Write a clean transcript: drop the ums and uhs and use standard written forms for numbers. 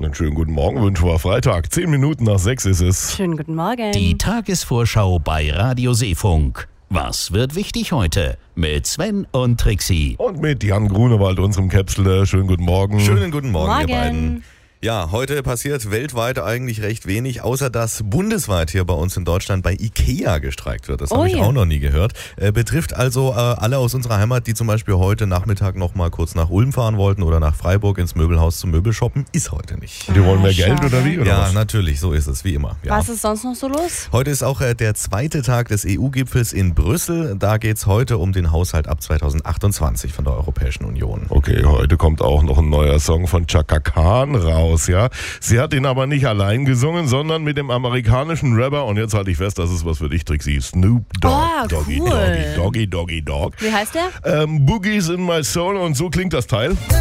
Einen schönen guten Morgen, wünschen wir Freitag. 10 Minuten nach 6 ist es. Schönen guten Morgen. Die Tagesvorschau bei Radio Seefunk. Was wird wichtig heute? Mit Sven und Trixie. Und mit Jan Grunewald, unserem Käpsler. Schönen guten Morgen. Schönen guten Morgen, Morgen. ihr beiden. Ja, heute passiert weltweit eigentlich recht wenig, außer dass bundesweit hier bei uns in Deutschland bei Ikea gestreikt wird. Das habe ich auch noch nie gehört. Betrifft also alle aus unserer Heimat, die zum Beispiel heute Nachmittag noch mal kurz nach Ulm fahren wollten oder nach Freiburg ins Möbelhaus zum Möbelshoppen. Ist heute nicht. Die wollen mehr Geld schade. oder wie? Oder Ja, was? natürlich, so ist es, wie immer. Ja. Was ist sonst noch so los? Heute ist auch der zweite Tag des EU-Gipfels in Brüssel. Da geht es heute um den Haushalt ab 2028 von der Europäischen Union. Okay, heute kommt auch noch ein neuer Song von Chaka Khan raus, ja. Sie hat ihn aber nicht allein gesungen, sondern mit dem amerikanischen Rapper, und jetzt halte ich fest, das ist was für dich, Trixie, Snoop Dogg. Ah, Doggy, cool. Doggy, Doggy, Doggy, Dogg. Wie heißt der? Boogies in my soul, und so klingt das Teil.